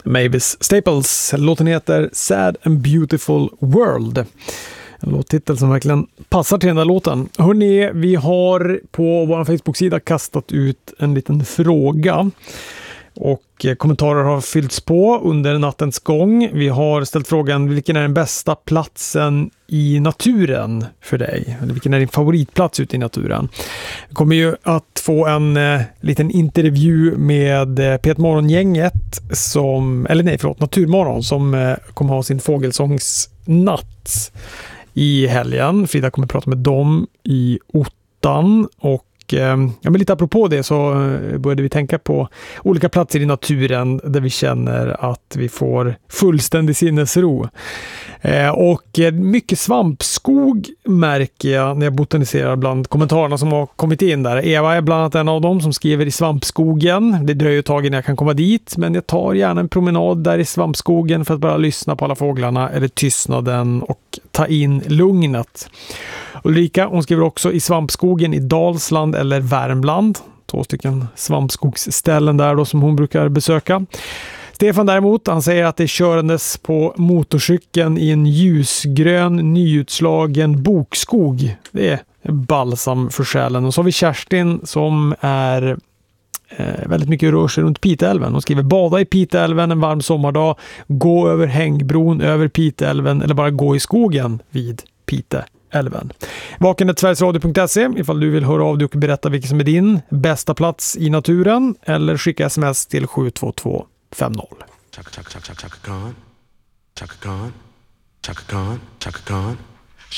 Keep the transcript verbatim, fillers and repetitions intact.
Mavis Staples. Låten heter Sad and Beautiful World. En låttitel som verkligen passar till den där låten. Hörrni, vi har på vår Facebook-sida kastat ut en liten fråga. Och kommentarer har fyllts på under nattens gång. Vi har ställt frågan: vilken är den bästa platsen i naturen för dig? Eller vilken är din favoritplats ute i naturen? Vi kommer ju att få en eh, liten intervju med eh, P ett Morgongänget som, eller nej förlåt, Naturmorgon som eh, kommer ha sin fågelsångsnatt i helgen. Frida kommer prata med dem i Ottan och ja, men lite apropå det så började vi tänka på olika platser i naturen där vi känner att vi får fullständig sinnesro. Eh, och mycket svampskog märker jag när jag botaniserar bland kommentarerna som har kommit in där. Eva är bland annat en av dem som skriver i svampskogen. Det dröjer ett tag innan jag kan komma dit, men jag tar gärna en promenad där i svampskogen för att bara lyssna på alla fåglarna eller tystnaden och ta in lugnet. Ulrika, hon skriver också i svampskogen i Dalsland eller Värmland. Två stycken svampskogsställen där då som hon brukar besöka. Stefan däremot, han säger att det är körandes på motorcykeln i en ljusgrön, nyutslagen bokskog. Det är balsam för själen. Och så har vi Kerstin som är eh, väldigt mycket rör sig runt Piteälven. Hon skriver: bada i Piteälven en varm sommardag, gå över hängbron över Piteälven eller bara gå i skogen vid Piteälven. Älven. Vakenet sverigesradio punkt se ifall du vill höra av dig och berätta vilken som är din bästa plats i naturen eller skicka sms till sju två två fem noll. Chaka Chaka Chaka Chaka Khan. Chaka Khan. Chaka Khan. Chaka Khan.